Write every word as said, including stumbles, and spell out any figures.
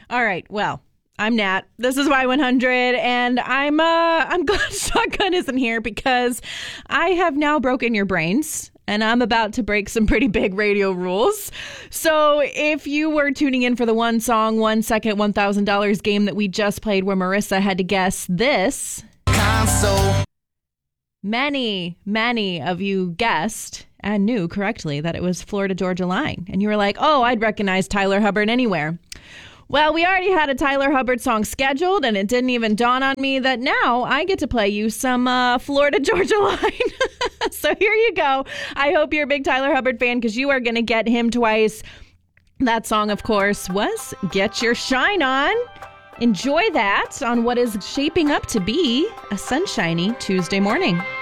All right. Well, I'm Nat. This is Y one hundred, and I'm uh I'm glad Shotgun isn't here because I have now broken your brains, and I'm about to break some pretty big radio rules. So if you were tuning in for the one song, one second, one thousand dollars game that we just played where Marissa had to guess this, console. Many, many of you guessed and knew correctly that it was Florida Georgia Line. And you were like, oh, I'd recognize Tyler Hubbard anywhere. Well, we already had a Tyler Hubbard song scheduled, and it didn't even dawn on me that now I get to play you some uh, Florida Georgia Line. So here you go. I hope you're a big Tyler Hubbard fan because you are going to get him twice. That song, of course, was Get Your Shine On. Enjoy that on what is shaping up to be a sunshiny Tuesday morning.